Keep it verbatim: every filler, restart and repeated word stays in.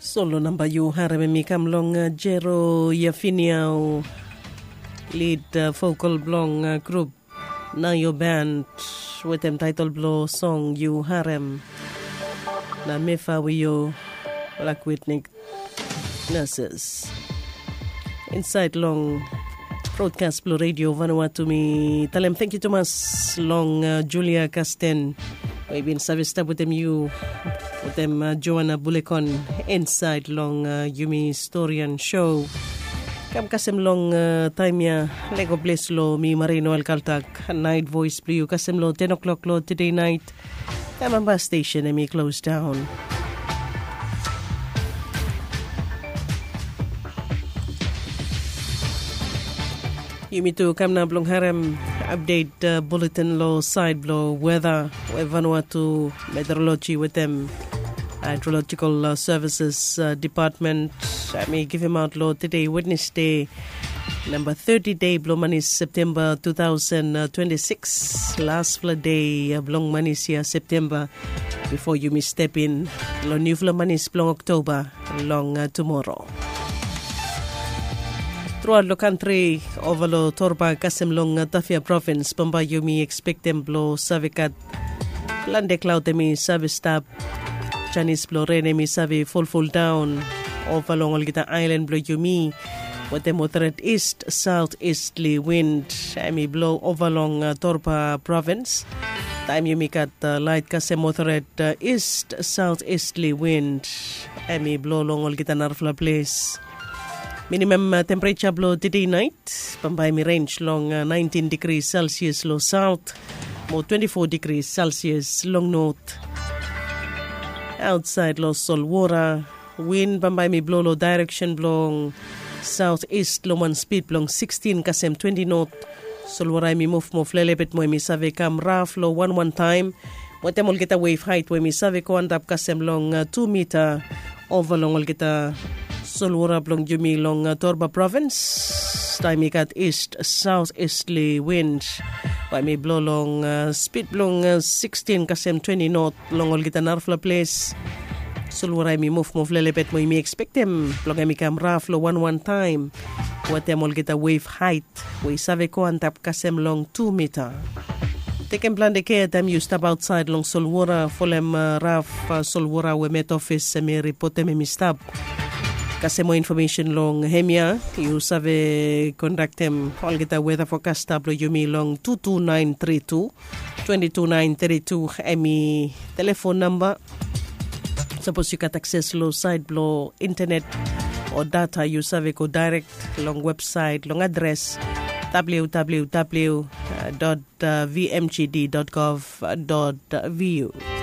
Solo number you harame mi kam long uh, Jero Yafiniao lead uh, vocal blong uh, group na your band with them title blow song you harem na mefa wiyo lakwitnik nurses inside long broadcast blue radio Vanuatu mi talem thank you Thomas long uh, Julia Casten we've been service tab with them you with them uh, Joanna Bulecon inside long uh, Yumi Storian show kam kasem long uh, time ya lego bless lo mi Marino Alcaltac night voice blue kasem lo ten o'clock lo today night Tamamba station and me close down Yumi to kam na blong harem update uh, bulletin lo side blow weather with Vanuatu meteorology with them hydrological uh, services uh, department. I may give him out low today Wednesday number thirty day blow money September two thousand twenty-six last flood day uh, blong money here September before you may step in lo new flow money blong October long uh, tomorrow. Throughout the country, over the Torba Kasemlong Tafia province, Pamba Yumi expect them blow Savikat, Lande Cloud mi Savi stop, Chinese blow rain mi Savi full full down, over long Olgita Island blow Yumi, with the moderate east southeasterly wind, I may blow over long uh, Torba province. Time Yumi got uh, light Kasem moderate uh, east southeasterly wind, I may blow long Olgita Narfla place. Minimum uh, temperature blow today night, Pambay mi range long uh, nineteen degrees Celsius low south, more twenty-four degrees Celsius long north. Outside low Solwara, wind Pambay mi blow low direction blowing southeast low one speed blowing sixteen kasem twenty knot. Solwara mi move move lelebet mo mi save kam rough low one one time. What will get a wave height we mi save ko andap kasem long uh, two meter over long will get a Solwara blong Yumi long uh, Torba province. Time we got east southeasterly wind. By me blow long uh, speed blong uh, sixteen kasem twenty knot long ol kita narfla place. Solwara mi move move lelebet mo mi expect them blong mi kam rough lo one one time. What them ol kita wave height. We save ko antap kasem long two meter. Taken plan de care them you step outside long Solwara folem uh, rough uh, Solwara we met office uh, me report them mi stop. Kasi mo information long hemia, you save contact them all get a weather forecast tablo Yumi long two two nine three two, two two nine three two emi telephone number. Suppose you got access low side blow internet or data you save go direct long website long address w w w dot v m g d dot gov dot v u.